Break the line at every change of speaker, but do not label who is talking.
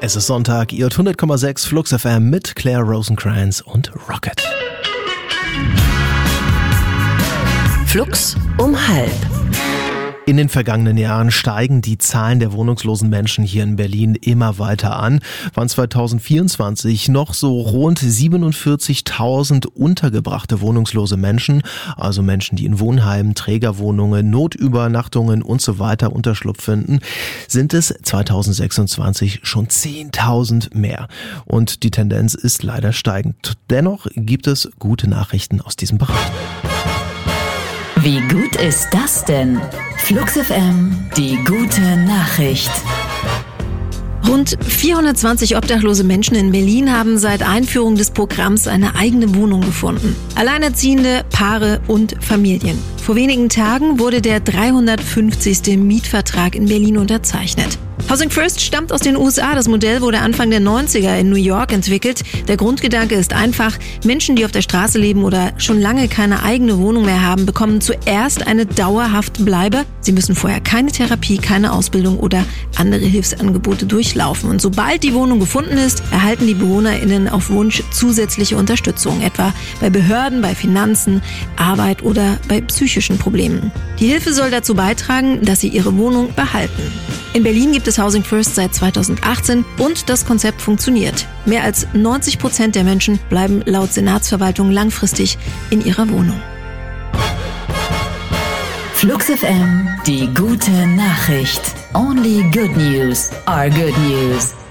Es ist Sonntag, ihr hört 100,6 Flux FM mit Claire Rosenkrantz und Rocket.
Flux um 12:30.
In den vergangenen Jahren steigen die Zahlen der wohnungslosen Menschen hier in Berlin immer weiter an. Waren 2024 noch so rund 47.000 untergebrachte wohnungslose Menschen, also Menschen, die in Wohnheimen, Trägerwohnungen, Notübernachtungen und so weiter Unterschlupf finden, sind es 2026 schon 10.000 mehr. Und die Tendenz ist leider steigend. Dennoch gibt es gute Nachrichten aus diesem Bereich.
Wie gut ist das denn? Flux FM, die gute Nachricht.
Rund 420 obdachlose Menschen in Berlin haben seit Einführung des Programms eine eigene Wohnung gefunden. Alleinerziehende, Paare und Familien. Vor wenigen Tagen wurde der 350. Mietvertrag in Berlin unterzeichnet. Housing First stammt aus den USA. Das Modell wurde Anfang der 90er in New York entwickelt. Der Grundgedanke ist einfach: Menschen, die auf der Straße leben oder schon lange keine eigene Wohnung mehr haben, bekommen zuerst eine dauerhafte Bleibe. Sie müssen vorher keine Therapie, keine Ausbildung oder andere Hilfsangebote durchlaufen. Und sobald die Wohnung gefunden ist, erhalten die BewohnerInnen auf Wunsch zusätzliche Unterstützung, etwa bei Behörden, bei Finanzen, Arbeit oder bei psychischen Problemen. Die Hilfe soll dazu beitragen, dass sie ihre Wohnung behalten. In Berlin gibt es Housing First seit 2018 und das Konzept funktioniert. Mehr als 90% der Menschen bleiben laut Senatsverwaltung langfristig in ihrer Wohnung.
Flux FM, die gute Nachricht. Only good news are good news.